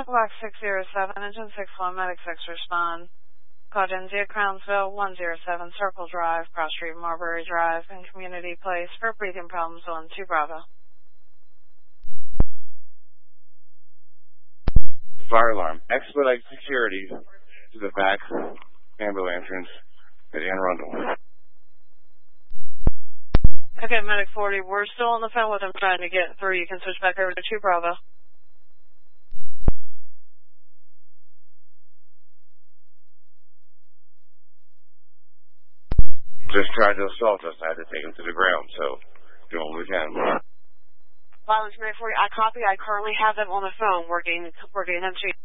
Echo Box 607, Engine 61, Medic 6, respond. Caudenzia, Crownsville, 107, Circle Drive, Cross Street, Marbury Drive, and Community Place for breathing problems on 2 Bravo. Fire alarm. Expedite security to the back ambulance entrance at Anne Arundel. Okay, Medic 40, we're still on the phone with him trying to get through. You can switch back over to 2 Bravo. Just tried to assault us. I had to take him to the ground, so doing what we can. Violence Medic 40, I copy. I currently have them on the phone. We're getting them to you.